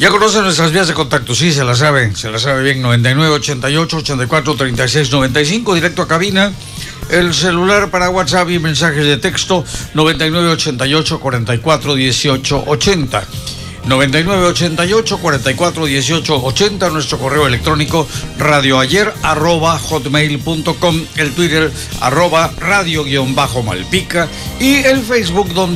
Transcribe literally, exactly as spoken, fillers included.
Ya conocen nuestras vías de contacto, sí, se la sabe, se la sabe bien, noventa y nueve, ochenta y ocho, ochenta y cuatro, treinta y seis, noventa y cinco, directo a cabina. El celular para WhatsApp y mensajes de texto, noventa y nueve, ochenta y ocho, cuarenta y cuatro, dieciocho, ochenta. noventa y nueve, ochenta y ocho, cuarenta y cuatro, dieciocho, ochenta, nuestro correo electrónico radioayer arroba hotmail punto com, el Twitter arroba radio guión bajo malpica y el Facebook donde